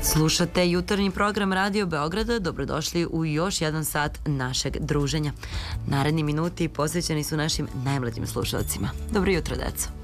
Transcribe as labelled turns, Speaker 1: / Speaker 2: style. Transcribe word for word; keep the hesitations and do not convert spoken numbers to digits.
Speaker 1: Slušate jutarnji program Radio Beograda, dobrodošli u još jedan sat našeg druženja. Naredni minuti posvećeni su našim najmlađim slušalcima. Dobro jutro, deco.